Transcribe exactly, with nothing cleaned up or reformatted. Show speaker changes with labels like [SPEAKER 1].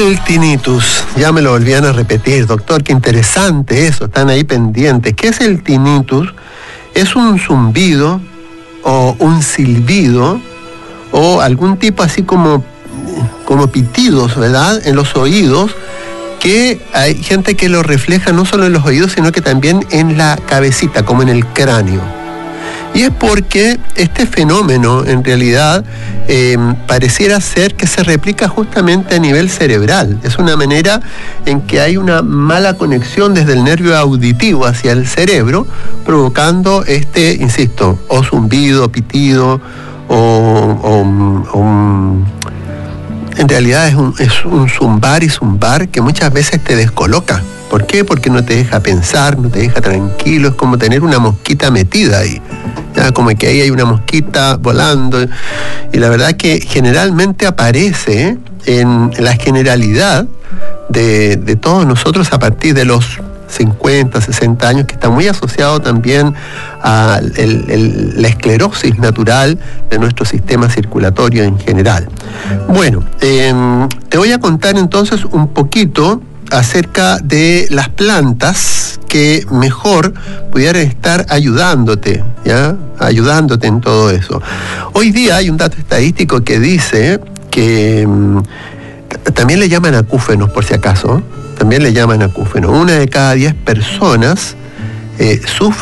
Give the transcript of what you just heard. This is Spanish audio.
[SPEAKER 1] El tinnitus, ya me lo volvían a repetir, doctor, qué interesante eso, están ahí pendientes. ¿Qué es el tinnitus? Es un zumbido o un silbido o algún tipo así como, como pitidos, ¿verdad?, en los oídos, que hay gente que lo refleja no solo en los oídos, sino que también en la cabecita, como en el cráneo. Y es porque este fenómeno, en realidad, eh, pareciera ser que se replica justamente a nivel cerebral. Es una manera en que hay una mala conexión desde el nervio auditivo hacia el cerebro, provocando este, insisto, o zumbido, pitido, o, o, o un, en realidad es un, es un zumbar y zumbar que muchas veces te descoloca. ¿Por qué? Porque no te deja pensar, no te deja tranquilo, es como tener una mosquita metida ahí. Ya, como que ahí hay una mosquita volando, y la verdad que generalmente aparece en la generalidad de, de todos nosotros a partir de los cincuenta, sesenta años, que está muy asociado también a el, el, la esclerosis natural de nuestro sistema circulatorio en general. Bueno, eh, te voy a contar entonces un poquito acerca de las plantas que mejor pudieran estar ayudándote, ¿ya? Ayudándote en todo eso. Hoy día hay un dato estadístico que dice que mmm, también le llaman acúfenos, por si acaso, también le llaman acúfenos. Una de cada diez personas eh, sufre